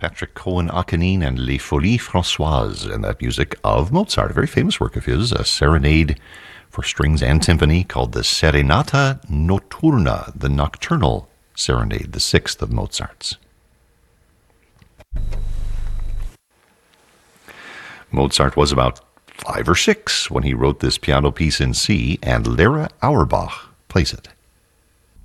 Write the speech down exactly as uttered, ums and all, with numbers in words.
Patrick Cohen-Achanin and Les Folies Françoises, and that music of Mozart, a very famous work of his, a serenade for strings and timpani called the Serenata Notturna, the Nocturnal Serenade, the sixth of Mozart's. Mozart was about five or six when he wrote this piano piece in C, and Lara Auerbach plays it.